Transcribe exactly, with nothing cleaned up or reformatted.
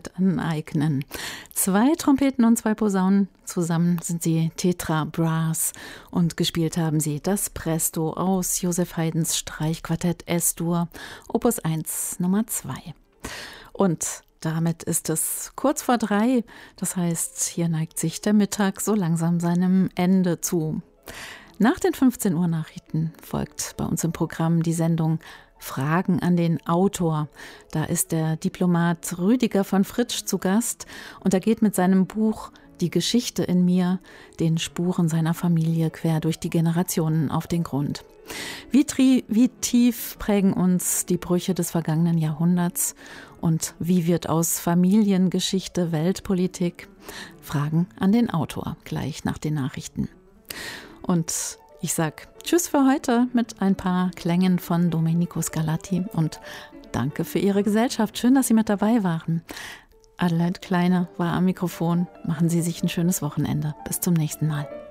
Zeit aneignen. Zwei Trompeten und zwei Posaunen, zusammen sind sie Tetra Brass und gespielt haben sie das Presto aus Joseph Haydns Streichquartett S-Dur, Opus eins Nummer zwei. Und damit ist es kurz vor drei, das heißt, hier neigt sich der Mittag so langsam seinem Ende zu. Nach den fünfzehn Uhr Nachrichten folgt bei uns im Programm die Sendung Fragen an den Autor. Da ist der Diplomat Rüdiger von Fritsch zu Gast und er geht mit seinem Buch Die Geschichte in mir den Spuren seiner Familie quer durch die Generationen auf den Grund. Wie, tri- wie tief prägen uns die Brüche des vergangenen Jahrhunderts und wie wird aus Familiengeschichte Weltpolitik? Fragen an den Autor, gleich nach den Nachrichten. Und ich sag Tschüss für heute mit ein paar Klängen von Domenico Scarlatti und danke für Ihre Gesellschaft. Schön, dass Sie mit dabei waren. Adelheid Kleine war am Mikrofon. Machen Sie sich ein schönes Wochenende. Bis zum nächsten Mal.